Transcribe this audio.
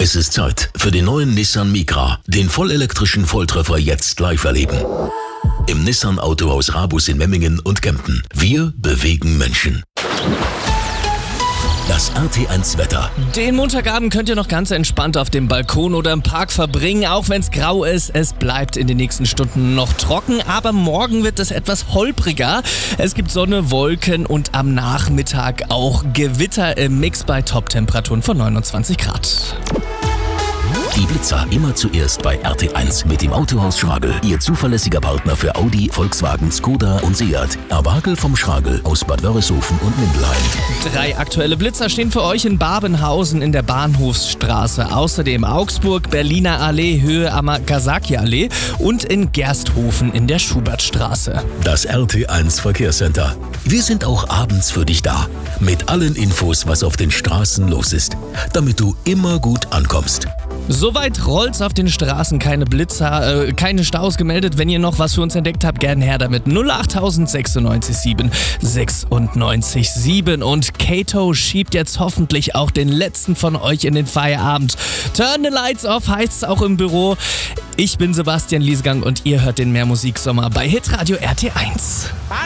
Es ist Zeit für den neuen Nissan Micra, den vollelektrischen Volltreffer jetzt live erleben. Im Nissan Autohaus Rabus in Memmingen und Kempten. Wir bewegen Menschen. Das RT1 Wetter. Den Montagabend könnt ihr noch ganz entspannt auf dem Balkon oder im Park verbringen, auch wenn es grau ist. Es bleibt in den nächsten Stunden noch trocken, aber morgen wird es etwas holpriger. Es gibt Sonne, Wolken und am Nachmittag auch Gewitter im Mix bei Top-Temperaturen von 29 Grad. Die Blitzer immer zuerst bei RT1 mit dem Autohaus Schragel. Ihr zuverlässiger Partner für Audi, Volkswagen, Skoda und Seat. Erwagel vom Schragel aus Bad Wörishofen und Mindelheim. 3 aktuelle Blitzer stehen für euch in Babenhausen in der Bahnhofsstraße. Außerdem Augsburg, Berliner Allee, Höhe Amagasaki-Allee und in Gersthofen in der Schubertstraße. Das RT1 Verkehrscenter. Wir sind auch abends für dich da. Mit allen Infos, was auf den Straßen los ist. Damit du immer gut ankommst. Soweit rollt's auf den Straßen, keine Blitzer, keine Staus gemeldet. Wenn ihr noch was für uns entdeckt habt, gern her damit. 08096 967. Und Kato schiebt jetzt hoffentlich auch den letzten von euch in den Feierabend. Turn the lights off heißt's auch im Büro. Ich bin Sebastian Liesgang und ihr hört den Mehrmusiksommer bei Hitradio RT1.